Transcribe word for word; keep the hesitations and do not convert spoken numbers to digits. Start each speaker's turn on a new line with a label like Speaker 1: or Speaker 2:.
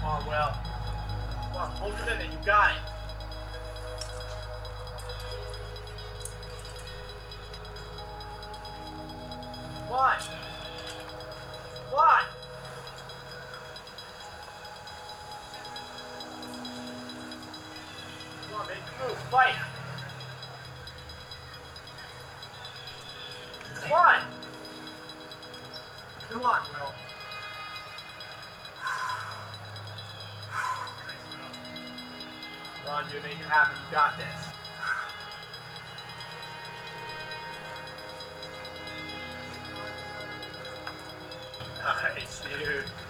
Speaker 1: on, Will. Come on, pull it in and you got it. Come on. Come on. Come on, make the move. Fight. Come on. Come on, Will. Come on, dude, make it happen. You got this. Nice, dude.